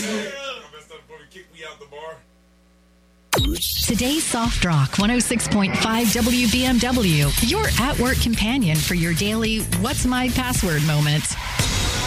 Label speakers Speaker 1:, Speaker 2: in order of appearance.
Speaker 1: Today's Soft Rock 106.5 WBMW, your at-work companion for your daily What's My Password moment.